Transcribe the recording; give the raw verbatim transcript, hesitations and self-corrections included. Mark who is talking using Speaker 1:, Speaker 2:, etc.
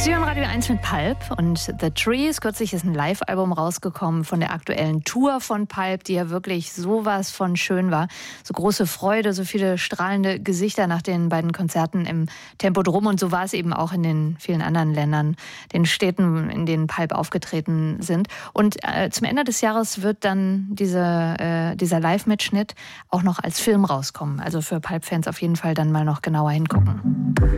Speaker 1: Sie hören Radio eins mit Pulp und The Trees. Kürzlich ist ein Live-Album rausgekommen von der aktuellen Tour von Pulp, die ja wirklich sowas von schön war. So große Freude, so viele strahlende Gesichter nach den beiden Konzerten im Tempodrom. Und so war es eben auch in den vielen anderen Ländern, den Städten, in denen Pulp aufgetreten sind. Und äh, zum Ende des Jahres wird dann diese, äh, dieser Live-Mitschnitt auch noch als Film rauskommen. Also für Pulp-Fans auf jeden Fall dann mal noch genauer hingucken.